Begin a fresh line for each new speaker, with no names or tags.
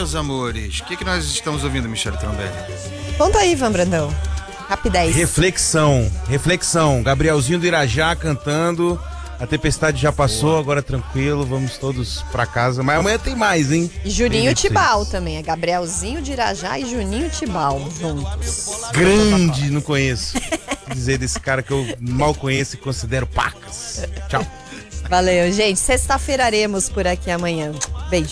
meus amores. O que nós estamos ouvindo, Michele Trombelli?
Conta aí, Ivan Brandão. Rapidez.
Reflexão. Gabrielzinho do Irajá cantando. A tempestade já passou, agora tranquilo, vamos todos pra casa. Mas amanhã tem mais, hein?
E Juninho Tibau também. É Gabrielzinho de Irajá e Juninho Tibau juntos.
Grande, não conheço. Dizer desse cara que eu mal conheço e considero pacas. Tchau.
Valeu, gente. Sexta-feiraremos por aqui amanhã. Beijo.